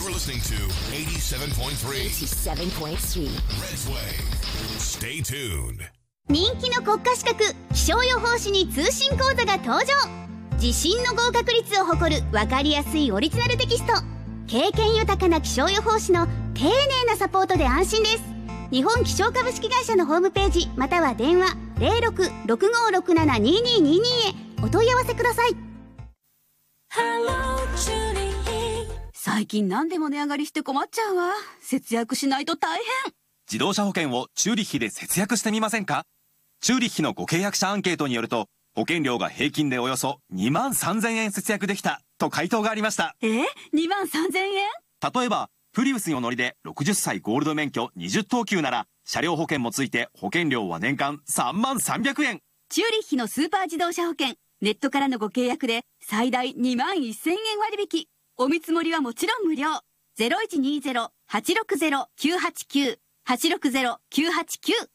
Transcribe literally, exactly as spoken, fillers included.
You're listening to eighty-seven point three eighty-seven point three Red's Way. Stay tuned. 人気の国家資格気象予報士に通信講座が登場。自信の合格率を誇る分かりやすいオリジナルテキスト。経験豊かな気象予報士の丁寧なサポートで安心です。日本気象株式会社のホームページまたは電話 ゼロろく ろくごろくなな にににに へお問い合わせください。 最近何でも値上がりして困っちゃうわ。節約しないと大変。 自動車保険をチューリッヒで節約してみませんか？チューリッヒのご契約者アンケートによると、保険料が平均でおよそにまんさんぜんえん節約できたと回答がありました。 え ?にまんさんぜんえん？ 例えば、プリウスにお乗りでろくじゅっさいゴールド免許にじゅっとうきゅうなら、車両保険もついて保険料は年間さんまんさんびゃくえん。 チューリッヒのスーパー自動車保険、ネットからのご契約で最大にまんせんえん割引。お見積もりはもちろん無料。ゼロいちにゼロ はちろくゼロ きゅうはちきゅう はちろくゼロ きゅうはちきゅう